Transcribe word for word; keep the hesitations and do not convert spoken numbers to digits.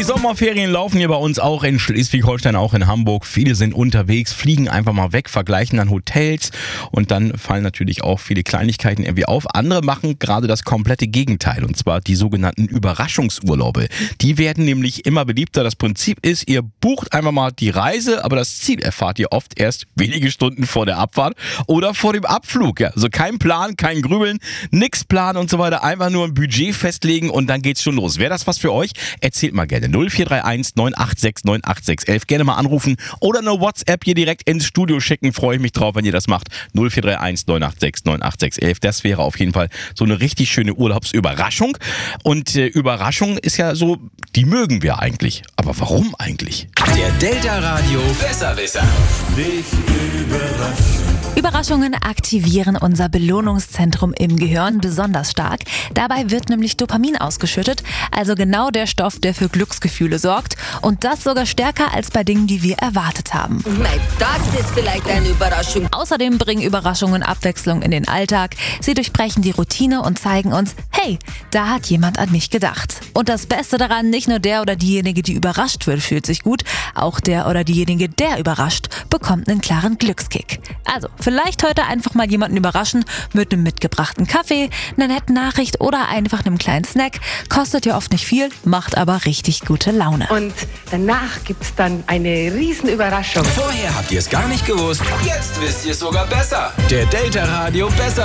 Die Sommerferien laufen hier bei uns auch in Schleswig-Holstein, auch in Hamburg. Viele sind unterwegs, fliegen einfach mal weg, vergleichen dann Hotels und dann fallen natürlich auch viele Kleinigkeiten irgendwie auf. Andere machen gerade das komplette Gegenteil, und zwar die sogenannten Überraschungsurlaube. Die werden nämlich immer beliebter. Das Prinzip ist, ihr bucht einfach mal die Reise, aber das Ziel erfahrt ihr oft erst wenige Stunden vor der Abfahrt oder vor dem Abflug. Ja, also kein Plan, kein Grübeln, nix planen und so weiter. Einfach nur ein Budget festlegen und dann geht's schon los. Wäre das was für euch? Erzählt mal gerne. null vier drei eins neun acht sechs neun acht sechs eins eins. Gerne mal anrufen oder eine WhatsApp hier direkt ins Studio schicken. Freue ich mich drauf, wenn ihr das macht. null vier drei eins neun acht sechs neun acht sechs eins eins. Das wäre auf jeden Fall so eine richtig schöne Urlaubsüberraschung. Und äh, Überraschung ist ja so, die mögen wir eigentlich. Aber warum eigentlich? Der Delta Radio Besserwisser. Dich überraschen. Überraschungen aktivieren unser Belohnungszentrum im Gehirn besonders stark. Dabei wird nämlich Dopamin ausgeschüttet, also genau der Stoff, der für Glücksgefühle sorgt. Und das sogar stärker als bei Dingen, die wir erwartet haben. Nein, das ist vielleicht eine Überraschung. Außerdem bringen Überraschungen Abwechslung in den Alltag. Sie durchbrechen die Routine und zeigen uns, hey, da hat jemand an mich gedacht. Und das Beste daran, nicht nur der oder diejenige, die überrascht wird, fühlt sich gut. Auch der oder diejenige, der überrascht, bekommt einen klaren Glückskick. Also, vielleicht heute einfach mal jemanden überraschen mit einem mitgebrachten Kaffee, einer netten Nachricht oder einfach einem kleinen Snack. Kostet ja oft nicht viel, macht aber richtig gute Laune. Und danach gibt's dann eine riesen Überraschung. Vorher habt ihr es gar nicht gewusst. Jetzt wisst ihr es sogar besser. Der Delta Radio Besser